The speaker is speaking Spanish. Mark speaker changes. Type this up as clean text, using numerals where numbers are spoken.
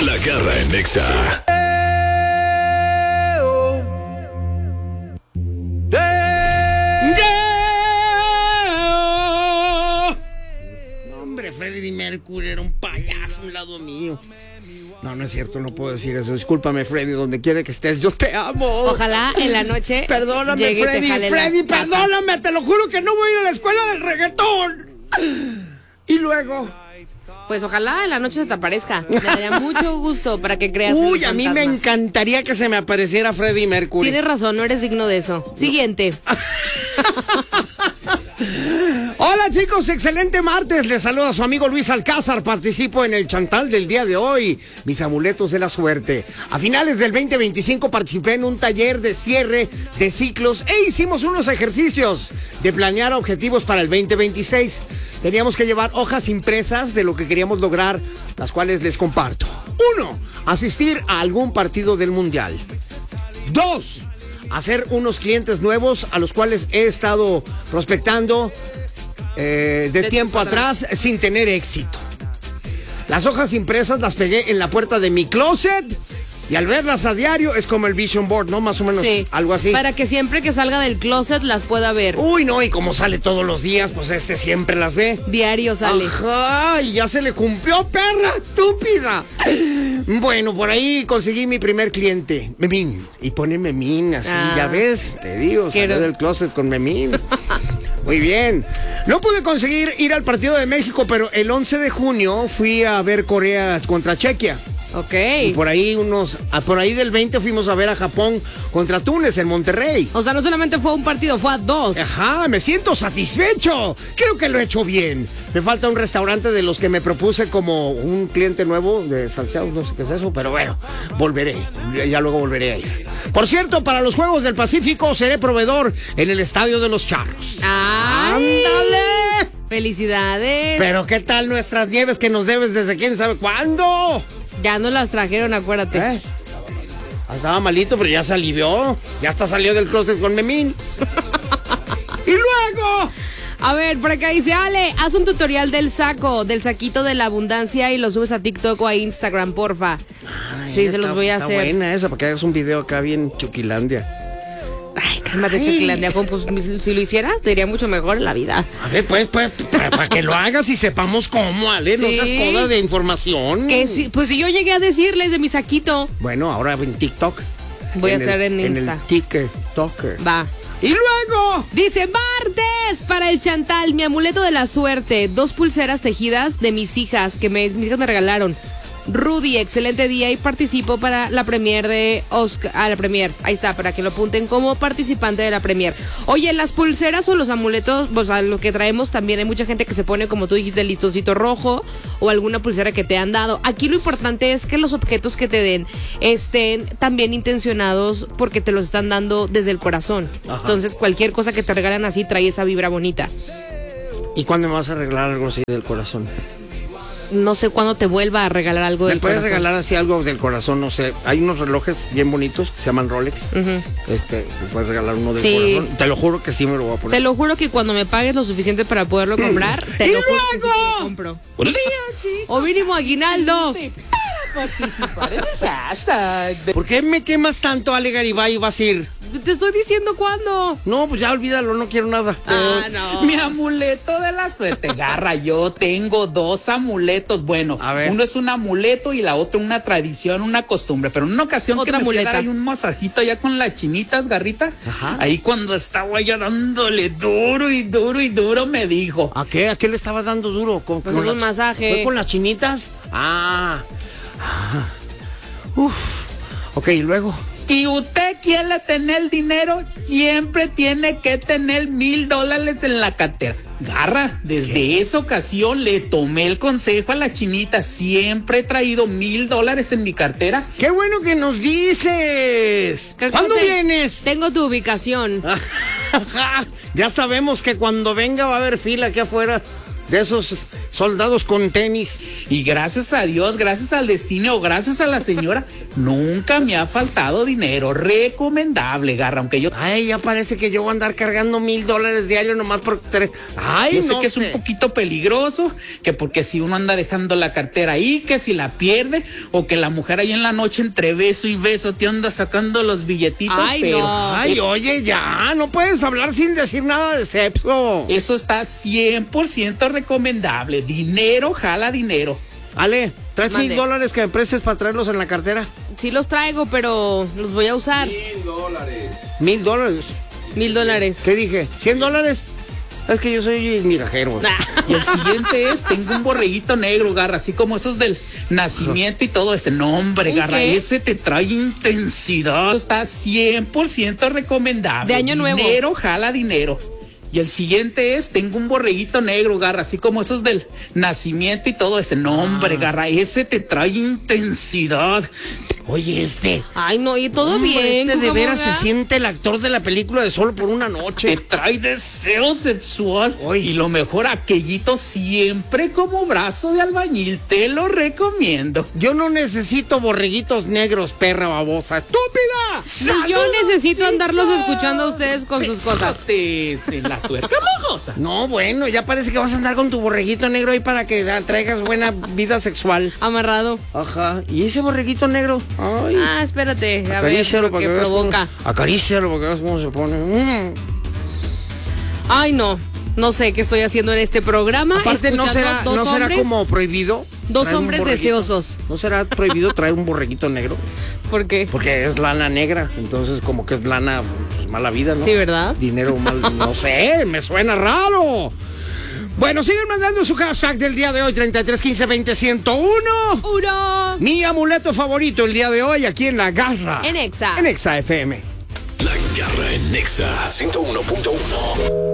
Speaker 1: La Garra en Nexa.
Speaker 2: Hombre, Freddie Mercury era un payaso a un lado mío. No, no es cierto, no puedo decir eso. Discúlpame, Freddy, donde quiera que estés, yo te amo.
Speaker 3: Ojalá en la noche.
Speaker 2: Perdóname, Freddy, perdóname, te lo juro que no voy a ir a la escuela del reggaetón. Y luego,
Speaker 3: pues ojalá en la noche se te aparezca. Me daría mucho gusto para que creas.
Speaker 2: Uy, a mí me encantaría que se me apareciera Freddie Mercury.
Speaker 3: Tienes razón, no eres digno de eso. Siguiente.
Speaker 2: Hola chicos, excelente martes. Les saluda su amigo Luis Alcázar. Participo en el chantal del día de hoy. Mis amuletos de la suerte. A finales del 2025 participé en un taller de cierre de ciclos e hicimos unos ejercicios de planear objetivos para el 2026. Teníamos que llevar hojas impresas de lo que queríamos lograr, las cuales les comparto. 1. Asistir a algún partido del Mundial. 2. Hacer unos clientes nuevos a los cuales he estado prospectando de tiempo atrás sin tener éxito. Las hojas impresas las pegué en la puerta de mi closet y al verlas a diario es como el vision board, ¿no? Más o menos, sí, algo así.
Speaker 3: Para que siempre que salga del closet las pueda ver.
Speaker 2: Uy, no, y como sale todos los días, pues siempre las ve.
Speaker 3: Diario sale.
Speaker 2: Ajá, y ya se le cumplió, perra estúpida. Bueno, por ahí conseguí mi primer cliente, Memín. Y pone Memín así, ya ves, te digo, salió del closet con Memín. Muy bien. No pude conseguir ir al partido de México, pero el 11 de junio fui a ver Corea contra Chequia.
Speaker 3: Ok.
Speaker 2: Y por ahí del 20 fuimos a ver a Japón contra Túnez en Monterrey.
Speaker 3: O sea, no solamente fue a un partido, fue a 2.
Speaker 2: Ajá, me siento satisfecho. Creo que lo he hecho bien. Me falta un restaurante de los que me propuse como un cliente nuevo de salseados, no sé qué es eso, pero bueno, volveré. Ya luego volveré a ir. Por cierto, para los Juegos del Pacífico seré proveedor en el Estadio de los Charros.
Speaker 3: ¡Ándale! ¡Felicidades!
Speaker 2: Pero ¿qué tal nuestras nieves que nos debes desde quién sabe cuándo?
Speaker 3: Ya no las trajeron, acuérdate.
Speaker 2: Estaba malito, pero ya se alivió. Ya hasta salió del closet con Memín. ¡Y luego!
Speaker 3: A ver, por acá dice Ale, haz un tutorial del saquito de la abundancia y lo subes a TikTok o a Instagram, porfa. Sí, se los voy a hacer. Está
Speaker 2: buena esa, para que hagas un video acá bien Chuquilandia.
Speaker 3: Ay, cálmate, Chuquilandia. Pues, si lo hicieras, te iría mucho mejor en la vida.
Speaker 2: A ver, pues, para que lo hagas y sepamos cómo, Ale. No seas coda de información.
Speaker 3: Que sí, pues si yo llegué a decirles de mi saquito.
Speaker 2: Bueno, ahora en TikTok.
Speaker 3: Voy a hacer en Insta.
Speaker 2: En el TikToker.
Speaker 3: Va.
Speaker 2: Y luego
Speaker 3: dice martes para el chantal, mi amuleto de la suerte, 2 pulseras tejidas de mis hijas que mis hijas me regalaron. Rudy, excelente día y participo para la premier de Oscar. La premier, ahí está, para que lo apunten como participante de la premier. Oye, las pulseras o los amuletos, o sea, lo que traemos también hay mucha gente que se pone, como tú dijiste, el listoncito rojo o alguna pulsera que te han dado. Aquí lo importante es que los objetos que te den estén también intencionados porque te los están dando desde el corazón. Ajá. Entonces, cualquier cosa que te regalan así trae esa vibra bonita.
Speaker 2: ¿Y cuándo me vas a regalar algo así del corazón?
Speaker 3: No sé cuándo te vuelva a regalar algo del corazón.
Speaker 2: ¿Me puedes regalar así algo del corazón? No sé, hay unos relojes bien bonitos, se llaman Rolex. ¿Me puedes regalar uno del corazón? Te lo juro que sí me lo voy a poner.
Speaker 3: Te lo juro que cuando me pagues lo suficiente para poderlo comprar, te lo juro que sí te lo compro. O mínimo aguinaldo.
Speaker 4: Participar en el hashtag.
Speaker 2: ¿Por qué me quemas tanto, Ale Garibay? Vas a ir.
Speaker 3: Te estoy diciendo cuándo.
Speaker 2: No, pues ya olvídalo, no quiero nada.
Speaker 3: No.
Speaker 4: Mi amuleto de la suerte, Garra, yo tengo 2 amuletos. Bueno, uno es un amuleto y la otra una tradición, una costumbre. Pero en una ocasión
Speaker 3: otra
Speaker 4: que me fui a dar
Speaker 3: amuleta.
Speaker 4: ahí un masajito allá con las chinitas, Garrita. Ajá. Ahí cuando estaba ya dándole duro y duro y duro, me dijo.
Speaker 2: ¿A qué? ¿A qué le estabas dando duro?
Speaker 3: Pues un masaje.
Speaker 2: ¿Fue con las chinitas? Ok, ¿y luego?
Speaker 4: Y usted quiere tener el dinero, siempre tiene que tener $1,000 en la cartera. Garra, desde esa ocasión le tomé el consejo a la chinita. Siempre he traído $1,000 en mi cartera.
Speaker 2: ¡Qué bueno que nos dices! ¿Cuándo vienes?
Speaker 3: Tengo tu ubicación.
Speaker 2: Ya sabemos que cuando venga va a haber fila aquí afuera de esos soldados con tenis.
Speaker 4: Y gracias a Dios, gracias al destino, gracias a la señora, nunca me ha faltado dinero. Recomendable, Garra, aunque yo...
Speaker 2: Ay, ya parece que yo voy a andar cargando $1,000 diario nomás por 3. Ay,
Speaker 4: Yo sé
Speaker 2: no
Speaker 4: que es un poquito peligroso, que porque si uno anda dejando la cartera ahí, que si la pierde, o que la mujer ahí en la noche entre beso y beso te anda sacando los billetitos.
Speaker 3: Ay,
Speaker 4: pero
Speaker 3: no.
Speaker 2: Ay, oye, ya, no puedes hablar sin decir nada de sexo.
Speaker 4: eso está 100% recomendable. Dinero jala dinero.
Speaker 2: Ale, ¿traes
Speaker 3: Mande.
Speaker 2: $1,000 que me prestes para traerlos en la cartera?
Speaker 3: Sí los traigo, pero los voy a usar.
Speaker 2: $1,000.
Speaker 3: $1,000.
Speaker 2: ¿Qué dije? $100. Es que yo soy migajero.
Speaker 4: Y el siguiente es, tengo un borreguito negro, Garra, así como esos del nacimiento y todo ese. No, hombre,
Speaker 3: ¿Un
Speaker 4: Garra,
Speaker 3: qué?
Speaker 4: ese te trae intensidad. Está 100% recomendable.
Speaker 3: De año nuevo.
Speaker 4: Dinero jala dinero. Y el siguiente es, tengo un borreguito negro, Garra, así como esos del nacimiento y todo ese. No, hombre, Garra, ese te trae intensidad.
Speaker 2: Oye,
Speaker 3: Ay, no, y todo
Speaker 2: hombre,
Speaker 3: bien.
Speaker 2: de veras
Speaker 3: Cucamonga.
Speaker 2: se siente el actor de la película de Solo por una
Speaker 4: Te
Speaker 2: noche.
Speaker 4: trae deseo sexual.
Speaker 2: Uy.
Speaker 4: Y lo mejor, aquellito siempre como brazo de albañil. Te lo recomiendo.
Speaker 2: Yo no necesito borreguitos negros, perra babosa. ¡Estúpida!
Speaker 3: Sí, yo necesito andarlos escuchando a ustedes con sus cosas.
Speaker 4: Besotes en la tuerca mojosa.
Speaker 2: No, bueno, ya parece que vas a andar con tu borreguito negro ahí para que traigas buena vida sexual.
Speaker 3: Amarrado.
Speaker 2: Ajá. ¿Y ese borreguito negro? Ay.
Speaker 3: Ah, espérate. A ver
Speaker 2: Acarícialo
Speaker 3: lo
Speaker 2: para
Speaker 3: que
Speaker 2: que veas
Speaker 3: provoca.
Speaker 2: Acarícialo para que veas cómo se pone.
Speaker 3: Ay, no. No sé qué estoy haciendo en este programa.
Speaker 2: Aparte, ¿no será,
Speaker 3: dos
Speaker 2: no será
Speaker 3: hombres,
Speaker 2: como prohibido?
Speaker 3: dos
Speaker 2: traer un
Speaker 3: hombres
Speaker 2: borreguito?
Speaker 3: deseosos.
Speaker 2: ¿No será prohibido traer un borreguito negro?
Speaker 3: ¿Por qué?
Speaker 2: Porque es lana negra, entonces como que es lana pues, mala vida, ¿no?
Speaker 3: Sí, ¿verdad?
Speaker 2: Dinero mal, no sé, me suena raro. Bueno, siguen mandando su hashtag del día de hoy, 3315201001.
Speaker 3: Uno.
Speaker 2: Mi amuleto favorito el día de hoy aquí en La Garra.
Speaker 3: En Exa.
Speaker 2: En Exa FM.
Speaker 1: La Garra en Nexa 101.1.